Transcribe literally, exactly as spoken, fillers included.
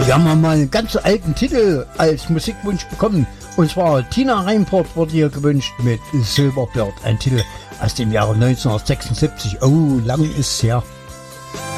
Wir haben mal einen ganz alten Titel als Musikwunsch bekommen. Und zwar Tina Reinport wurde hier gewünscht mit Silverbird. Ein Titel aus dem Jahre neunzehnhundertsechsundsiebzig. Oh, lang ist es her.